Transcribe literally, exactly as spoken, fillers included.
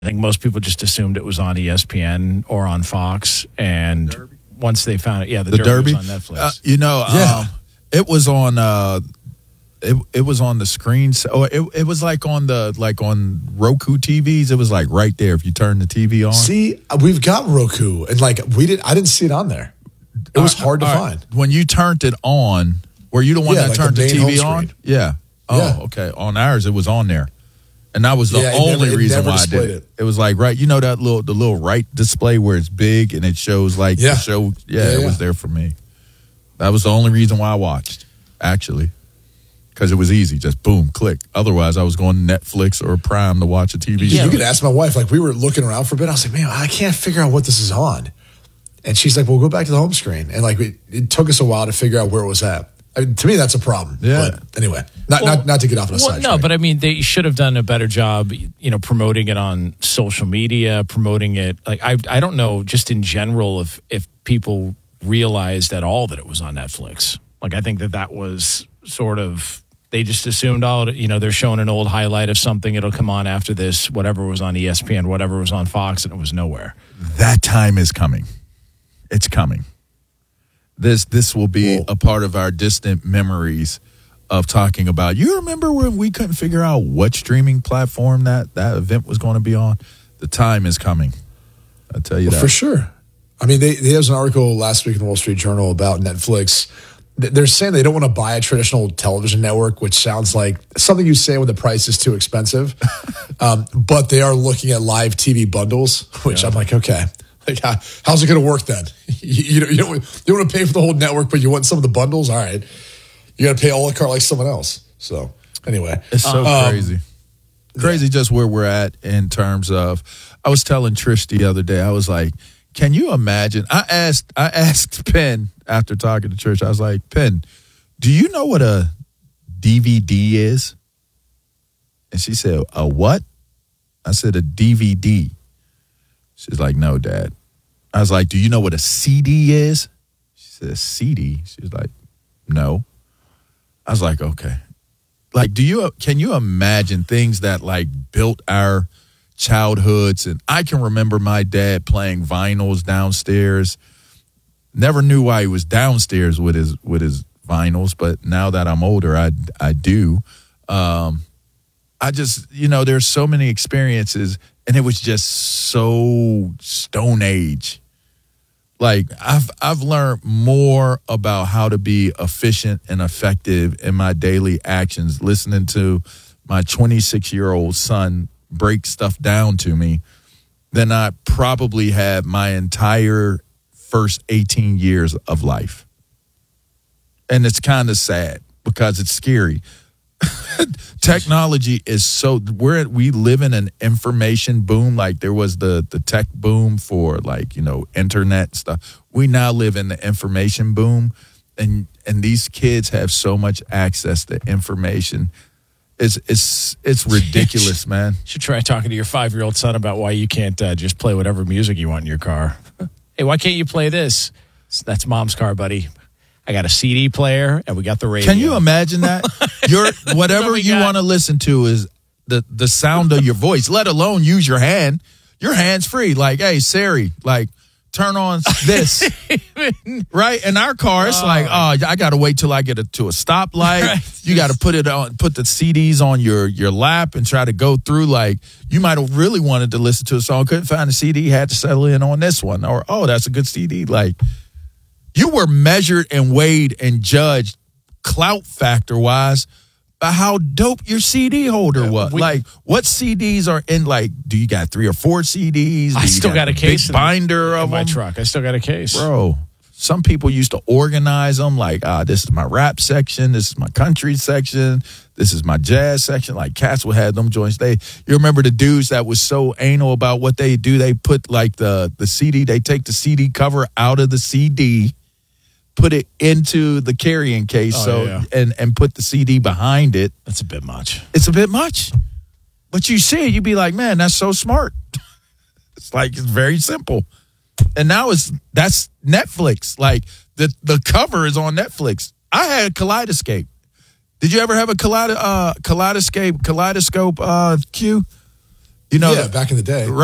I think most people just assumed it was on E S P N or on Fox, and Derby. Once they found it, yeah, the, the Derby, Derby was on Netflix. Uh, you know, yeah. um, it was on. Uh, it it was on the screen. So it it was like on the like on Roku T Vs. It was like right there if you turn the T V on. See, we've got Roku, and like we did, I didn't see it on there. It was Uh, hard to uh, find. When you turned it on, were you the one Yeah, that like turned the the, main T V home on? screen. Yeah. Oh, Yeah. okay. On ours, it was on there, and that was the Yeah, it only never- it reason never why I did displayed it. it. It was like right, you know that little the little right display where it's big and it shows like Yeah. the show. Yeah, Yeah, it yeah. was there for me. That was the only reason why I watched, actually, because it was easy. Just boom, click. Otherwise, I was going to Netflix or Prime to watch a T V Yeah. show. You could ask my wife. Like we were looking around for a bit. I was like, man, I can't figure out what this is on. And she's like, well, go back to the home screen. And like it, it took us a while to figure out where it was at. I mean, to me, that's a problem. Yeah. But anyway, not Well, not not to get off on a well, side. no, track. but I mean, they should have done a better job, you know, promoting it on social media, promoting it. Like, I, I don't know, just in general, if if people realized at all that it was on Netflix. Like, I think that that was sort of, they just assumed, oh, you know, they're showing an old highlight of something. It'll come on after this, whatever was on E S P N, whatever was on Fox, and it was nowhere. That time is coming. It's coming. This this will be Well, a part of our distant memories of talking about. You remember when we couldn't figure out what streaming platform that, that event was going to be on? The time is coming. I'll tell you Well, that. for sure. I mean, they, there was an article last week in the Wall Street Journal about Netflix. They're saying they don't want to buy a traditional television network, which sounds like something you say when the price is too expensive. um, but they are looking at live T V bundles, which Yeah. I'm like, okay, like how, how's it going to work then? you, you, don't, you, don't, you don't want to pay for the whole network, but you want some of the bundles? All right. You got to pay a la carte like someone else. So anyway. It's so Um, crazy. Crazy just where we're at in terms of, I was telling Trish the other day, I was like, can you imagine? I asked I asked Penn after talking to Trish, I was like, Penn, do you know what a D V D is? And she said, a what? I said, a D V D. She's like, no, Dad. I was like, do you know what a C D is? She said, C D? She was like, no. I was like, okay. Like, do you, can you imagine things that like built our childhoods? And I can remember my dad playing vinyls downstairs. Never knew why he was downstairs with his, with his vinyls. But now that I'm older, I, I do. Um, I just, you know, there's so many experiences and it was just so Stone Age. Like I've I've learned more about how to be efficient and effective in my daily actions listening to my twenty-six-year-old son break stuff down to me than I probably had my entire first eighteen years of life. And it's kind of sad because it's scary. Technology is so we're we live in an information boom. Like there was the the tech boom for like, you know, internet stuff. We now live in the information boom, and and these kids have so much access to information. It's it's it's ridiculous, man. You should try talking to your five-year-old son about why you can't uh, just play whatever music you want in your car. Hey, why can't you play this? That's Mom's car, buddy. I got a C D player, and we got the radio. Can you imagine that? Your whatever we you got. want to listen to is the the sound of your voice, let alone use your hand. Your hand's free. Like, hey, Siri, like, turn on this. Right? In our car, it's Oh. like, oh, I got to wait till I get a, to a stoplight. Right. You got to put it on, put the C Ds on your, your lap and try to go through. Like, you might have really wanted to listen to a song, couldn't find a C D, had to settle in on this one. Or, oh, that's a good C D. Like, you were measured and weighed and judged clout factor wise by how dope your C D holder was. we- like, what C Ds are in, like, do you got three or four C Ds? Do I you still got a big case in- binder in of my them? truck. I still got a case. Bro, some people used to organize them like, ah, this is my rap section, this is my country section, this is my jazz section. Like, cats would have them joints. They, you remember the dudes that was so anal about what they do? They put, like, the, the C D, they take the C D cover out of the C D, put it into the carrying case, Oh, so yeah. and and put the C D behind it. That's a bit much. It's a bit much, but you see it, you be like, man, that's so smart. It's like, it's very simple. And now it's that's Netflix. Like the the cover is on Netflix. I had Kaleidoscape. Did you ever have a Kaleido, uh, Kaleidoscape Kaleidoscope uh, Q? You know, yeah, back in the day.